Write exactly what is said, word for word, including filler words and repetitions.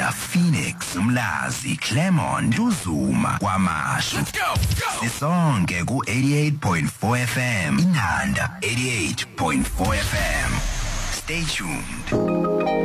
Izinda, Phoenix, Umlazi, Claremont, uZuma, KwaMashu. Sisonke ku eighty-eight point four F M. Inanda eighty-eight point four F M. Stay tuned.